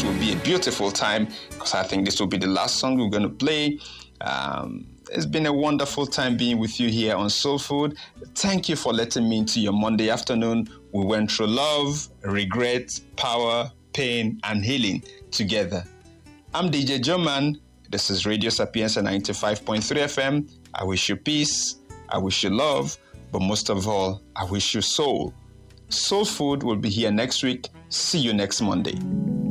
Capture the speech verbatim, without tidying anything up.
it will be a beautiful time, because I think this will be the last song we're going to play. Um, it's been a wonderful time being with you here on Soul Food. Thank you for letting me into your Monday afternoon. We went through love, regret, power, pain, and healing together. I'm D J Joman. This is Radio Sapienza ninety-five point three F M. I wish you peace. I wish you love. But most of all, I wish you soul. Soul Food will be here next week. See you next Monday.